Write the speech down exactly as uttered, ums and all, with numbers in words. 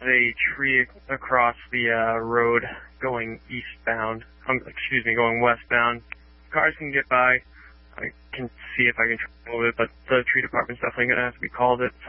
a tree across the uh, road going eastbound. Um, excuse me, going westbound. Cars can get by. I can see if I can trouble it, but the tree department's definitely going to have to be called at